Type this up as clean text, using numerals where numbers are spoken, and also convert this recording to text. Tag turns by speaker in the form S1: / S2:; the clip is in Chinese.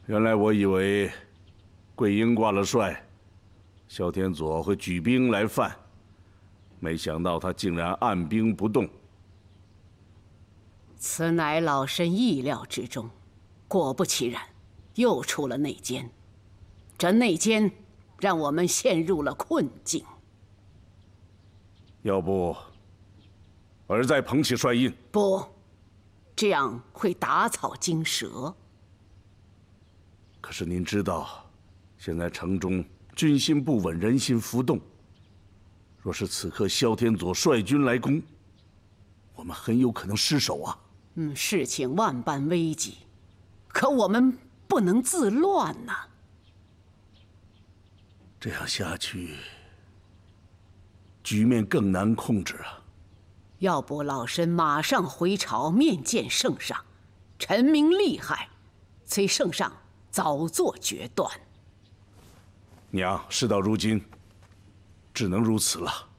S1: 原来我以为桂英挂了帅，萧天佐会举兵来犯，没想到他竟然按兵不动。
S2: 此乃老身意料之中，果不其然，又出了内奸。这内奸让我们陷入了困境。
S1: 要不，儿再捧起帅印？
S2: 不，这样会打草惊蛇。
S1: 可是您知道，现在城中军心不稳，人心浮动。若是此刻萧天佐率军来攻，我们很有可能失守啊！
S2: 事情万般危急，可我们不能自乱呐。
S1: 这样下去，局面更难控制啊！
S2: 要不老身马上回朝面见圣上，陈明利害，催圣上 早做决断。
S1: 娘，事到如今，只能如此了。